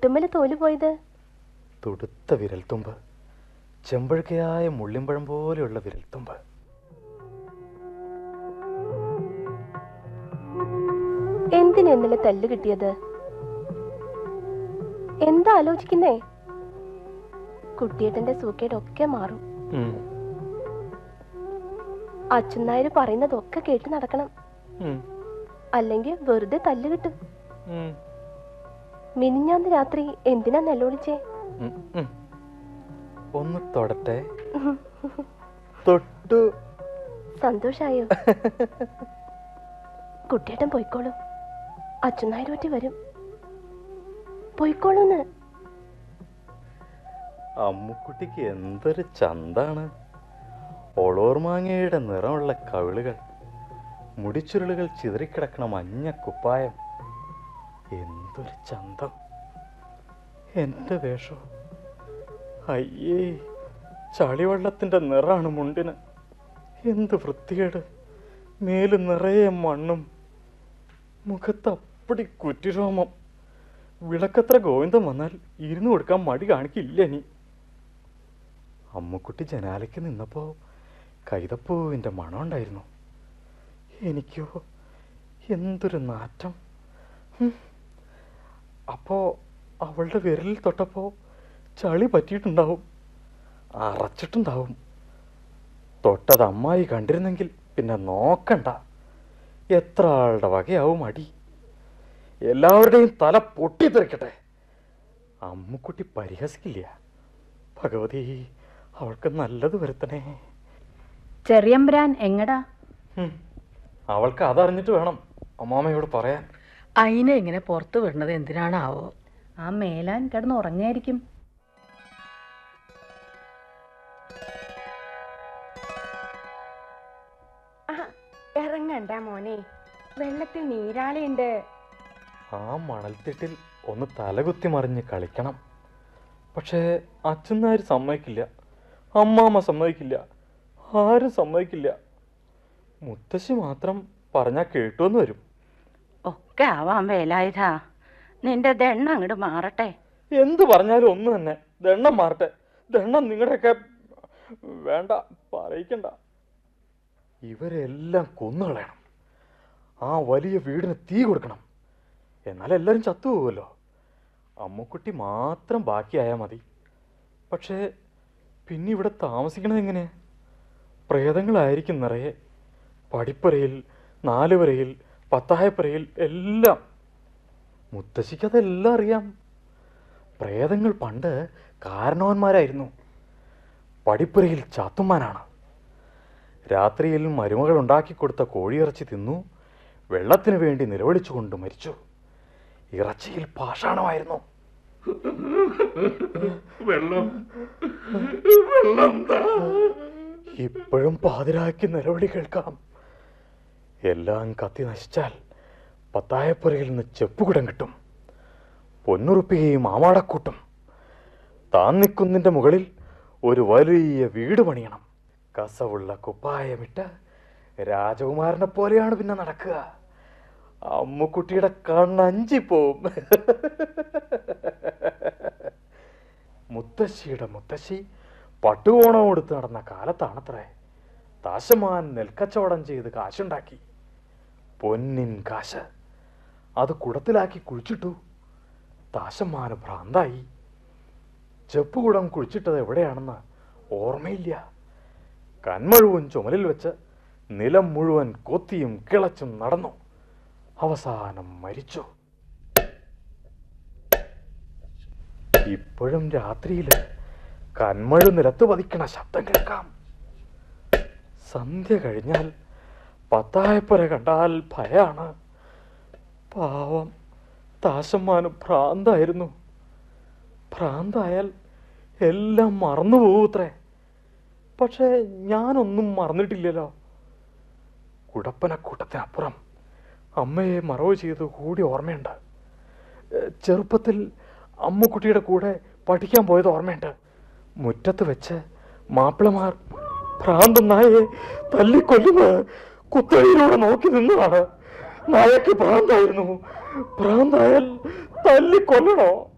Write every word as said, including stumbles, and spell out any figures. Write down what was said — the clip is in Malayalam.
മുട്ടുമ്മല് തോല് പോയത്? തുടുത്ത വിരൽത്തുമ്പ്, ചെമ്പഴുക്കയായ മുള്ളിമ്പഴം പോലെയുള്ള വിരൽത്തുമ്പ്. എന്തിനാ ഇന്നലെ തല്ല് കിട്ടിയത്? എന്താ ആലോചിക്കുന്നേ? കുട്ടിയേട്ടന്റെ സൂക്കേടൊക്കെ മാറും. അച്ഛൻ നായർ പറയുന്നതൊക്കെ കേട്ട് നടക്കണം, അല്ലെങ്കിൽ വെറുതെ തല്ല് കിട്ടും. മിനിഞ്ഞാന്ന് രാത്രി എന്തിനാ നെല്ലോളിച്ചേ? ഒന്ന് തൊടട്ടെ. തൊട്ടു. സന്തോഷായോ? കുട്ടിയേട്ടൻ പോയിക്കോളൂ, അച്ഛൻ നായർ പറ്റി വരും. പോയിക്കോളൂന്ന്. അമ്മുക്കുട്ടിക്ക് എന്തൊരു ചന്താണ്. ഒളോർമാങ്ങയുടെ നിറമുള്ള കവിളുകൾ, മുടിച്ചുരുളുകൾ ചിതറിക്കിടക്കണ മഞ്ഞ കുപ്പായം, എന്തൊരു ചന്തം. എന്റെ വേഷോ, അയ്യേ, ചളിവെള്ളത്തിന്റെ നിറാണ് മുണ്ടിന്. എന്ത് വൃത്തികേട്. മേല് നിറയെ മണ്ണും, മുഖത്തപ്പടി കുറ്റിരോമം. വിളക്കത്ര ഗോവിന്ദം വന്നാൽ ഇരുന്ന് കൊടുക്കാൻ മടി കാണിക്കില്ല ഇനി. അമ്മുക്കുട്ടി ജനാലയ്ക്ക് നിന്നപ്പോ കൈതപ്പൂവിന്റെ മണം ഉണ്ടായിരുന്നു. എനിക്കോ എന്തൊരു നാറ്റം. അപ്പോ അവളുടെ വിരലിൽ തൊട്ടപ്പോ ചളി പറ്റിയിട്ടുണ്ടാവും, അറച്ചിട്ടുണ്ടാവും. തൊട്ടത് അമ്മായി കണ്ടിരുന്നെങ്കിൽ പിന്നെ നോക്കണ്ട, എത്ര ആളുടെ വകയാവും അടി. എല്ലാവരുടെയും തല പൊട്ടിത്തെറിക്കട്ടെ. അമ്മുക്കുട്ടി പരിഹസിക്കില്ല. ഭഗവതി, അവൾക്ക് നല്ലത് വരുത്തണേ. ചെറിയമ്പരാൻ എങ്ങടാ? അവൾക്ക് അതറിഞ്ഞിട്ട് വേണം അമ്മാമ്മയോട് പറയാൻ. അയിനെ ഇങ്ങനെ പുറത്തു വിടുന്നത് എന്തിനാണാവോ? ആ മേലാൻ കിടന്ന് ഉറങ്ങായിരിക്കും. ഇറങ്ങണ്ട മോനെ, വെള്ളത്തിൽ നീരാളിയുണ്ട്. ആ മണൽത്തിട്ടിൽ ഒന്ന് തലകുത്തി മറിഞ്ഞ് കളിക്കണം. പക്ഷേ അച്ഛൻ നായർ സമ്മതിക്കില്ല, അമ്മാമ്മ സമ്മതിക്കില്ല, ആരും സമ്മതിക്കില്ല. മുത്തശ്ശി മാത്രം പറഞ്ഞാൽ കേട്ടുവെന്ന് വരും. ഒക്കെ ആവാൻ വേലായുധാ, നിന്റെ ദണ്ണം അങ്ങോട്ട് മാറട്ടെ. എന്ത് പറഞ്ഞാലും ഒന്ന് തന്നെ. ദണ്ണം മാറട്ടെ. ദണ്ണം നിങ്ങളുടെയൊക്കെ വേണ്ട, പറയിക്കണ്ട. ഇവരെല്ലാം കൊന്നുകളയണം. ആ വലിയ വീടിന് തീ കൊടുക്കണം. എന്നാൽ എല്ലാവരും ചത്തുപോകുമല്ലോ. അമ്മുക്കുട്ടി മാത്രം ബാക്കിയായാൽ മതി. പക്ഷേ പിന്നെ ഇവിടെ താമസിക്കണത് എങ്ങനെ? പ്രേതങ്ങളായിരിക്കും നിറയെ. പടിപ്പുരയിൽ, നാലുപുരയിൽ, പത്തായപ്പുരയിൽ എല്ലാം. മുത്തശ്ശിക്കതെല്ലാം അറിയാം. പ്രേതങ്ങൾ പണ്ട് കാരണവന്മാരായിരുന്നു. പടിപ്പുരയിൽ ചാത്തുമാനാണ്. രാത്രിയിൽ മരുമകൾ ഉണ്ടാക്കി കൊടുത്ത കോഴിയിറച്ചി തിന്നു വെള്ളത്തിനു വേണ്ടി നിലവിളിച്ചുകൊണ്ട് മരിച്ചു. ഇറച്ചിയിൽ പാഷാണമായിരുന്നു. ഇപ്പോഴും പാതിരാക്കി നിലവിളി കേൾക്കാം. എല്ലാം കത്തി നശിച്ചാൽ പത്തായപ്പുരയിൽ നിന്ന് ചെപ്പുകുടം കിട്ടും, പൊന്നുറുപ്പികയും ആമാടക്കൂട്ടും. താൻ നിൽക്കുന്നതിൻ്റെ മുകളിൽ ഒരു വലിയ വീട് പണിയണം. കസവുള്ള കുപ്പായമിട്ട് രാജകുമാരനെ പോലെയാണ് പിന്നെ നടക്കുക. അമ്മുക്കുട്ടിയുടെ കണ്ണഞ്ചിപ്പോവും. മുത്തശ്ശിയുടെ മുത്തശ്ശി പട്ടുകോണം കൊടുത്ത് നടന്ന കാലത്താണത്രേ താശമാൻ നെൽക്കച്ചവടം ചെയ്ത് കാശുണ്ടാക്കി. പൊന്നിൻ കാശ്. അത് കുടത്തിലാക്കി കുഴിച്ചിട്ടു. താശമാന് ഭ്രാന്തായി. ചെപ്പുകുടം കുഴിച്ചിട്ടത് എവിടെയാണെന്ന് ഓർമ്മയില്ല. കന്മഴുവൻ ചുമലിൽ വെച്ച് നിലം മുഴുവൻ കൊത്തിയും കിളച്ചും നടന്നു. അവസാനം മരിച്ചു. ഇപ്പോഴും രാത്രിയിൽ കന്മഴു നിലത്ത് പതിക്കണ ശബ്ദം കേൾക്കാം. സന്ധ്യ കഴിഞ്ഞാൽ പത്തായപ്പുര കണ്ടാൽ ഭയാണ്. പാവം താശമ്മാന് ഭ്രാന്തായിരുന്നു. ഭ്രാന്തായാൽ എല്ലാം മറന്നു പോകൂത്രേ. പക്ഷേ ഞാനൊന്നും മറന്നിട്ടില്ലല്ലോ. കുടപ്പനക്കൂട്ടത്തിനപ്പുറം അമ്മയെ മറവ് ചെയ്ത് കൂടി ഓർമ്മയുണ്ട്. ചെറുപ്പത്തിൽ അമ്മുക്കുട്ടിയുടെ കൂടെ പഠിക്കാൻ പോയത് ഓർമ്മയുണ്ട്. മുറ്റത്ത് വെച്ച് മാപ്പിളമാർ ഭ്രാന്തൻ നായയെ തല്ലിക്കൊല്ലുന്നത് കുത്തഴിയിലൂടെ നോക്കി നിന്നതാണ്. നായക്ക് ഭ്രാന്തായിരുന്നു. ഭ്രാന്തായാൽ തല്ലിക്കൊല്ലണോ?